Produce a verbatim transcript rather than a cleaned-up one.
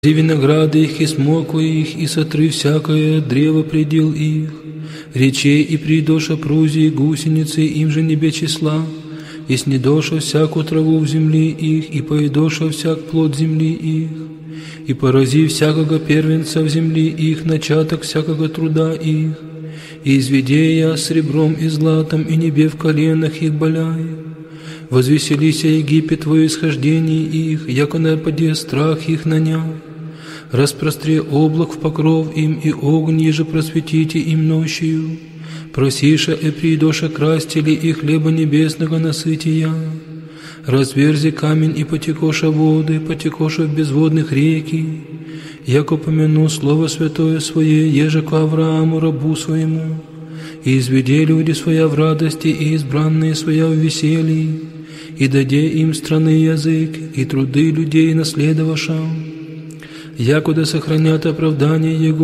И винограды их, и смоквы их, и сотры всякое древо предел их, речей и придоша прузии, гусеницы, им же небе числа, и снедоша всякую траву в земле их, и поедоша всяк плод земли их, и порази всякого первенца в земле их, начаток всякого труда их, и изведи я сребром и златом, и небе в коленах их боляет. Возвеселися, Египет, во исхождении их, яко нападе страх их нанял. Распростре облак в покров им, и огонь еже просветите им ночью. Просиша и придоша крастили и хлеба небесного насытия. Разверзи камень и потекоша воды, потекоша в безводных реки. Яко помяну слово святое свое, еже к Аврааму рабу своему. И изведи люди своя в радости, и избранные своя в веселье, и даде им страны язык, и труды людей наследовавшим, якуда сохранят оправдание Его.